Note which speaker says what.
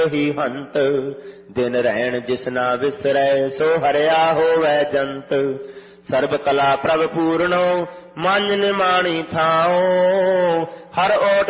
Speaker 1: ਹੀ ਹੰਤ। ਦਿਨ ਰਹਿਣ ਜਿਸ ਨਾ ਵਿਸਰੈ ਸੋ ਹਰਿਆ ਹੋਵੈ ਜੰਤ। ਸਰਬ ਕਲਾ ਪ੍ਰਭ ਪੂਰਨੋ ਮਾਂਜ ਨਿਮਾਣੀ ਥਾਓ। ਹਰ ਓਟ